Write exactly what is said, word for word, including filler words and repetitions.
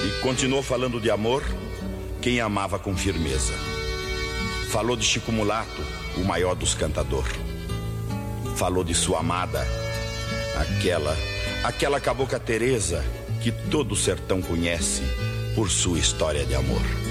E continuou falando de amor quem amava com firmeza. Falou de Chico Mulato, o maior dos cantadores. Falou de sua amada, aquela, aquela cabocla Teresa que todo o sertão conhece por sua história de amor.